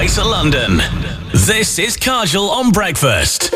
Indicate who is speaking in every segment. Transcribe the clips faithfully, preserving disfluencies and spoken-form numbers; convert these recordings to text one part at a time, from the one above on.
Speaker 1: Greater London. This is Kajal on Breakfast.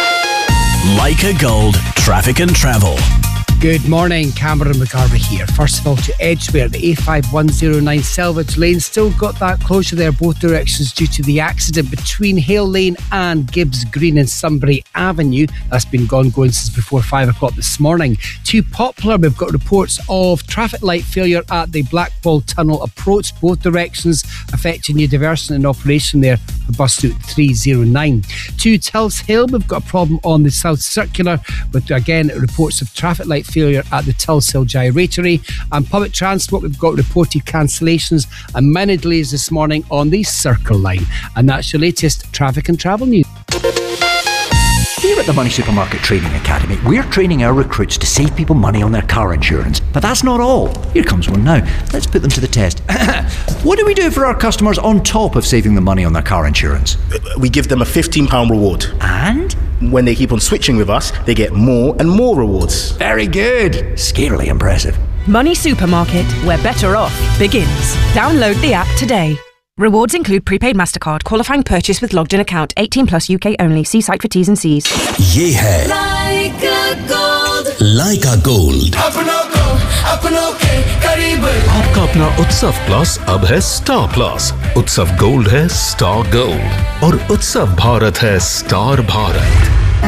Speaker 1: Leica Gold, Traffic and Travel.
Speaker 2: Good morning, Cameron McGarvey here. First of all, to Edgware, the A five one oh nine Selvage Lane still got that closure there both directions due to the accident between Hale Lane and Gibbs Green and Sunbury Avenue. That's been gone going since before five o'clock this morning. To Poplar, we've got reports of traffic light failure at the Blackwall Tunnel approach, both directions, affecting new diversion and operation there for bus route three oh nine. To Tulse Hill, we've got a problem on the South Circular with, again, reports of traffic light failure at the Tulse Hill Gyratory. And public transport, we've got reported cancellations and many delays this morning on the Circle Line. And that's your latest traffic and travel news.
Speaker 3: Here at the Money Supermarket Training Academy, we're training our recruits to save people money on their car insurance. But that's not all. Here comes one now. Let's put them to the test. What do we do for our customers on top of saving them money on their car insurance?
Speaker 4: We give them a fifteen pounds reward.
Speaker 3: And?
Speaker 4: When they keep on switching with us, they get more and more rewards.
Speaker 3: Very good. Scarily impressive.
Speaker 5: Money Supermarket, where better off begins. Download the app today. Rewards include prepaid MasterCard, qualifying purchase with logged in account, eighteen plus U K only. See site for T's and C's.
Speaker 6: ये है Leica Gold. Leica Gold. अपनों को अपनों के करीब.
Speaker 7: आपका अपना उत्सव प्लस अब है स्टार प्लस. उत्सव गोल्ड है स्टार गोल्ड और उत्सव भारत है star Bharat.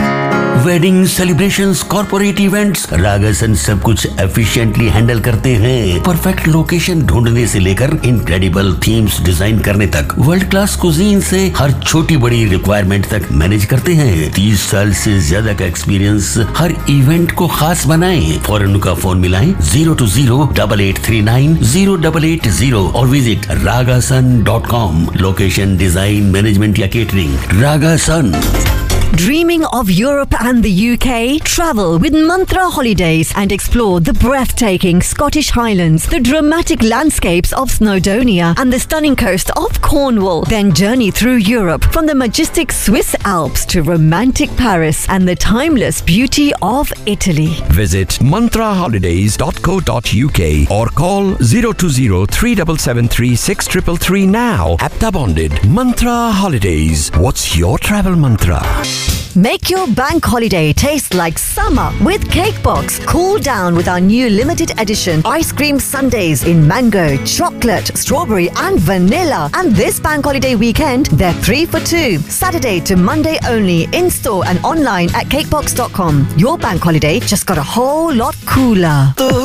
Speaker 6: Wedding celebrations, corporate events, रागासन सब कुछ एफिशिएंटली हैंडल करते हैं. परफेक्ट लोकेशन ढूंढने से लेकर इनक्रेडिबल थीम्स डिजाइन करने तक, वर्ल्ड क्लास कुजीन से हर छोटी बड़ी रिक्वायरमेंट तक मैनेज करते हैं. तीस साल से ज्यादा का एक्सपीरियंस हर इवेंट को खास बनाए. फौरन उनका फोन मिलाएं zero to zero double eight three nine zero double eight zero और visit रागासन dot com. Location, design, management या catering, रागासन.
Speaker 8: Dreaming of Europe and the U K? Travel with Mantra Holidays and explore the breathtaking Scottish Highlands, the dramatic landscapes of Snowdonia and the stunning coast of Cornwall. Then journey through Europe from the majestic Swiss Alps to romantic Paris and the timeless beauty of Italy.
Speaker 9: Visit mantra holidays dot co dot U K or call zero two zero three seven seven three six three three three now. Apta bonded. Mantra Holidays. What's your travel mantra?
Speaker 8: Make your bank holiday taste like summer with Cakebox. Cool down with our new limited edition ice cream sundaes in mango, chocolate, strawberry and vanilla. And this bank holiday weekend, they're three for two. Saturday to Monday only, in store and online at cakebox dot com. Your bank holiday just got a whole lot cooler.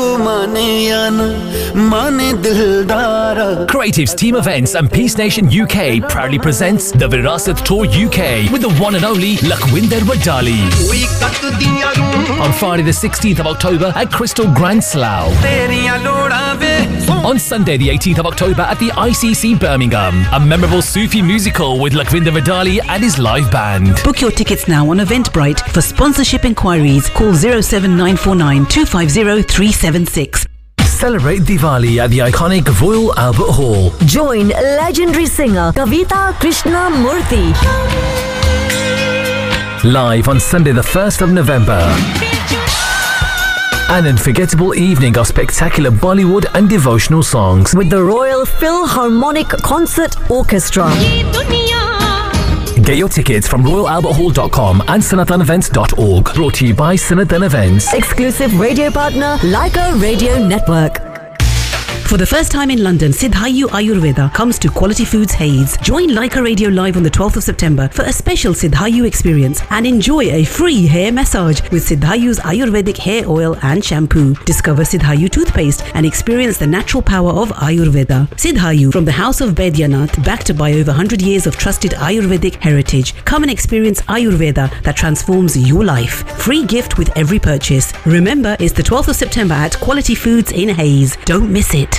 Speaker 1: Creatives Team Events and Peace Nation U K proudly presents the Virasat Tour U K with the one and only Lakhwinder Wadali. On Friday the sixteenth of October at Crystal Grand Slough. On Sunday the eighteenth of October at the I C C Birmingham. A memorable Sufi musical with Lakhwinder Wadali and his live band.
Speaker 10: Book your tickets now on Eventbrite. For sponsorship inquiries, call zero seven nine four nine two five zero three seven six.
Speaker 1: Celebrate Diwali at the iconic Royal Albert Hall.
Speaker 8: Join legendary singer Kavita Krishnamurthy.
Speaker 1: Live on Sunday the first of November. An unforgettable evening of spectacular Bollywood and devotional songs
Speaker 8: with the Royal Philharmonic Concert Orchestra.
Speaker 1: Get your tickets from royal albert hall dot com and sanatan events dot org. Brought to you by Sanatan Events.
Speaker 8: Exclusive radio partner, Leica Radio Network.
Speaker 10: For the first time in London, Siddhayu Ayurveda comes to Quality Foods Hayes. Join Leica Radio live on the twelfth of September for a special Siddhayu experience and enjoy a free hair massage with Siddhayu's Ayurvedic hair oil and shampoo. Discover Siddhayu toothpaste and experience the natural power of Ayurveda. Siddhayu, from the House of Baidyanath, backed by over one hundred years of trusted Ayurvedic heritage. Come and experience Ayurveda that transforms your life. Free gift with every purchase. Remember, it's the twelfth of September at Quality Foods in Hayes. Don't miss it.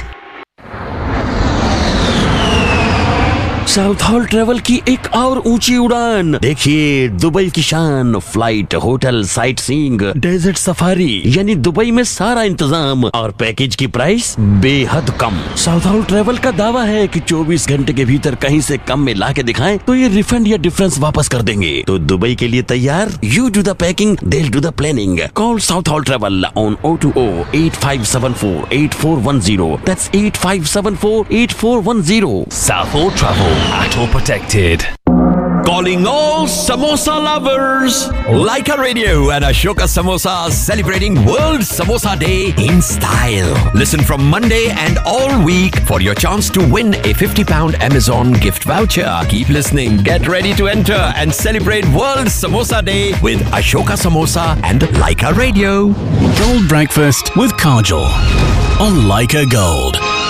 Speaker 11: South hall travel की एक और ऊंची उड़ान. देखिए Dubai की शान. Flight, hotel, sight seeing, desert safari, यानी Dubai में सारा इंतजाम और पैकेज की प्राइस बेहद कम. साउथ हॉल ट्रेवल का दावा है कि चौबीस घंटे के भीतर कहीं से कम में ला के दिखाएं तो ये रिफंड या डिफरेंस वापस कर देंगे. तो दुबई के लिए तैयार? You do the packing, they'll do the planning. Call South Hall Travel on zero two zero eight five seven four eight four one zero. That's eight five seven four eight four one zero.
Speaker 1: South Hall Travel. Atto protected.
Speaker 9: Calling all samosa lovers. Leica Radio and Ashoka Samosa celebrating World Samosa Day in style. Listen from Monday and all week for your chance to win a fifty pound Amazon gift voucher. Keep listening, get ready to enter and celebrate World Samosa Day with Ashoka Samosa and Leica Radio.
Speaker 12: Gold Breakfast with Kajal on Leica Gold.